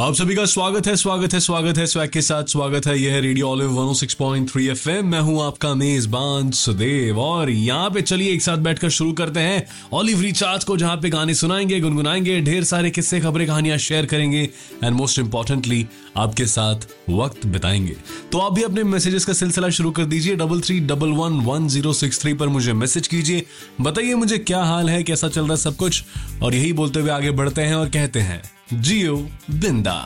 आप सभी का स्वागत है स्वैग के साथ स्वागत है। यह है रेडियो ऑलिव 106.3 एफएम। मैं हूं आपका मेजबान सुदेव और यहाँ पे चलिए एक साथ बैठकर शुरू करते हैं ऑलिव रिचार्ज को, जहां पे गाने सुनाएंगे, गुनगुनाएंगे, ढेर सारे किस्से, खबरें, कहानियां शेयर करेंगे एंड मोस्ट इंपॉर्टेंटली आपके साथ वक्त बिताएंगे। तो आप भी अपने मैसेजेस का सिलसिला शुरू कर दीजिए। 33111063 पर मुझे मैसेज कीजिए, बताइए मुझे क्या हाल है, कैसा चल रहा है सब कुछ। और यही बोलते हुए आगे बढ़ते हैं और कहते हैं जियो बिंदा।